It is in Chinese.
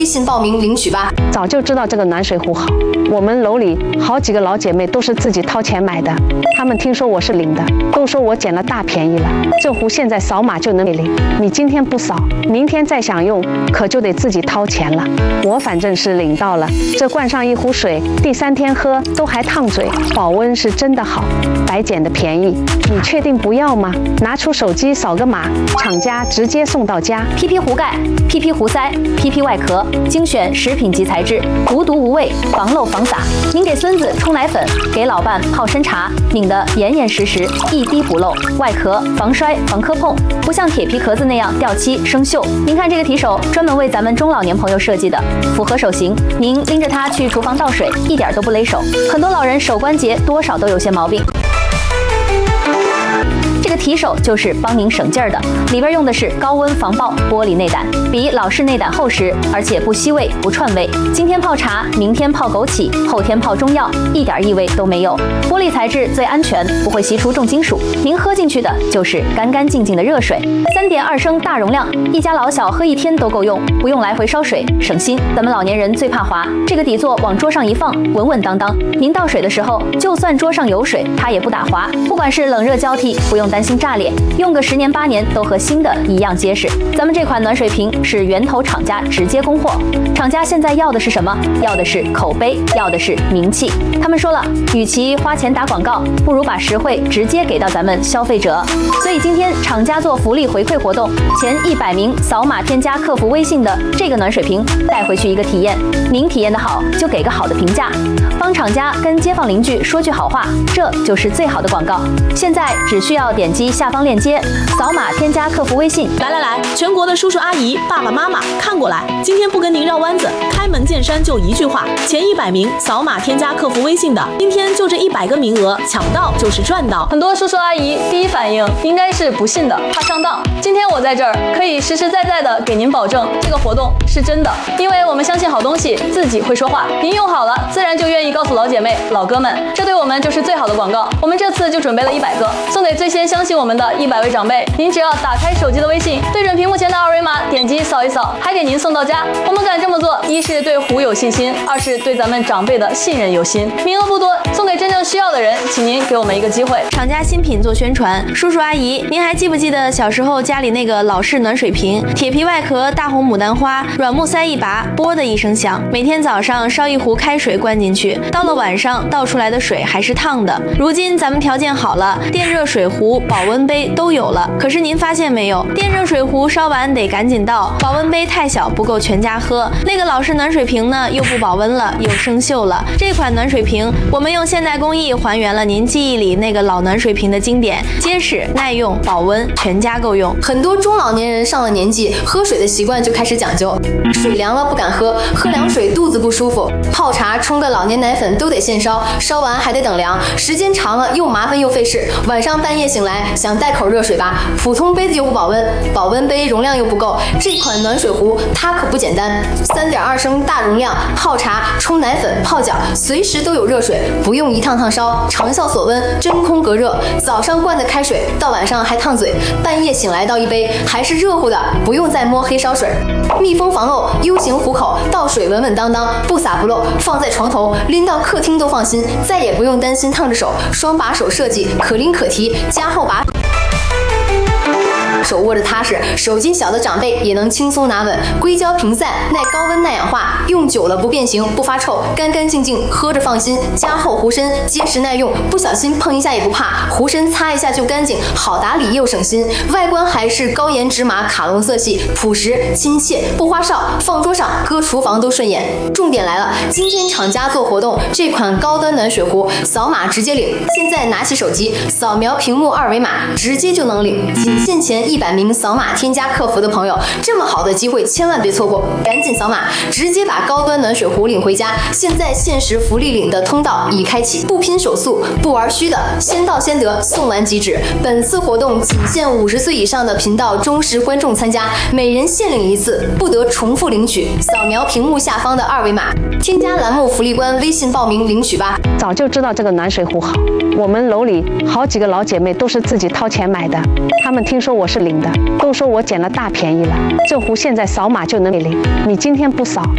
微信报名领取吧。 早就知道这个暖水壶好，我们楼里好几个老姐妹都是自己掏钱买的，她们听说我是领的，都说我捡了大便宜了。这壶现在扫码就能领，你今天不扫，明天再想用，可就得自己掏钱了。我反正是领到了，这灌上一壶水，第3天喝都还烫嘴，保温是真的好，白捡的便宜。你确定不要吗？拿出手机扫个码，厂家直接送到家。 PP 壶盖、PP 壶塞、PP 外壳，精选食品级材质，无毒无味，防漏防洒。您给孙子冲奶粉，给老伴泡参茶，拧得严严实实，一滴不漏。外壳防摔防磕碰，不像铁皮壳子那样掉漆生锈。您看这个提手，专门为咱们中老年朋友设计的，符合手型。您拎着它去厨房倒水，一点都不勒手。很多老人手关节多少都有些毛病。这个提手就是帮您省劲儿的，里边用的是高温防爆玻璃内胆，比老式内胆厚实，而且不吸味不串味。今天泡茶，明天泡枸杞，后天泡中药，一点异味都没有。玻璃材质最安全，不会析出重金属。您喝进去的就是干干净净的热水，3.2升大容量，一家老小喝1天都够用，不用来回烧水，省心。咱们老年人最怕滑，这个底座往桌上一放，稳稳当当。您倒水的时候，就算桌上有水，它也不打滑。不管是冷热交替，不用担心炸裂，用个10年8年都和新的一样结实。咱们这款暖水瓶是源头厂家直接供货，厂家现在要的是什么？要的是口碑，要的是名气。他们说了，与其花钱打广告，不如把实惠直接给到咱们消费者。所以今天厂家做福利回馈活动，前100名扫码添加客服微信的这个暖水瓶带回去一个体验，您体验的好就给个好的评价，帮厂家跟街坊邻居说句好话，这就是最好的广告。现在只需要点击下方链接，扫码添加客服微信。 来，全国的叔叔阿姨、爸爸妈妈看过来，今天不跟您绕弯子，开门见山就一句话，前100名扫码添加客服微信的，今天就这100个名额，抢到就是赚到。 很多叔叔阿姨第一反应应该是不信的，怕上当。今天我在这儿可以实实在在的给您保证，这个活动是真的，因为我们相信好东西自己会说话，您用好了，自然就愿意告诉老姐妹、老哥们，这对我们就是最好的广告。我们这次就准备了100个，送给最先相信我们的100位长辈。您只要打开手机的微信，对准屏幕前的二维码，点击扫一扫，还给您送到家。我们敢这么做，一是对壶有信心，二是对咱们长辈的信任有心。名额不多，送给真正需要的人，请您给我们一个机会。 厂家新品做宣传，叔叔阿姨，您还记不记得小时候家里那个老式暖水瓶，铁皮外壳，大红牡丹花，软木塞一拔，啵的一声响。每天早上烧一壶开水灌进去，到了晚上倒出来的水还是烫的。如今咱们条件好了，电热水壶、保温杯都有了。可是您发现没有，电热水壶烧完得赶紧倒，保温杯太小不够全家喝。那个老式暖水瓶呢，又不保温了，又生锈了。这款暖水瓶，我们用现代工艺还原了您记忆里那个老暖水瓶的经典，结实耐用，保温，全家够用。 很多中老年人上了年纪，喝水的习惯就开始讲究，水凉了不敢喝，喝凉水肚子不舒服，泡茶冲个老年奶粉都得现烧，烧完还得等凉，时间长了又麻烦又费事。晚上半夜醒来想带口热水吧，普通杯子又不保温，保温杯容量又不够，这款暖水壶它可不简单，3.2升大容量，泡茶、冲奶粉、泡脚，随时都有热水，不用一趟趟烧，长效锁温，真空隔热。早上灌的开水到晚上还烫嘴，半夜醒来倒一杯还是热乎的，不用再摸黑烧水。密封防漏 U 型壶口，倒水稳稳当当，不洒不漏，放在床头，拎到客厅都放心，再也不用担心烫着手。双把手设计，可拎可提，加厚把手握着踏实，手劲小的长辈也能轻松拿稳。硅胶屏散，耐高温耐氧化，用久了不变形不发臭，干干净净喝着放心。加厚壶身，结实耐用，不小心碰一下也不怕，壶身擦一下就干净，好打理又省心。外观还是高颜值码卡龙色系，朴实亲切，不花哨，放桌上搁厨房都顺眼。重点来了，今天厂家做活动，这款高端暖水壶扫码直接领。现在拿起手机扫描屏幕二维码，直接就能领。仅限前100名扫码添加客服的朋友，这么好的机会千万别错过，赶紧扫码，直接把高端暖水壶领回家。现在限时福利领的通道已开启，不拼手速不玩虚的，先到先得，送完即止。本次活动仅限50岁以上的频道忠实观众参加，每人限领一次，不得重复领取。扫描屏幕下方的二维码，添加栏目福利官微信报名领取吧。 早就知道这个暖水壶好，我们楼里好几个老姐妹都是自己掏钱买的，她们听说我是领的，都说我捡了大便宜了。这壶现在扫码就能领，你今天不扫，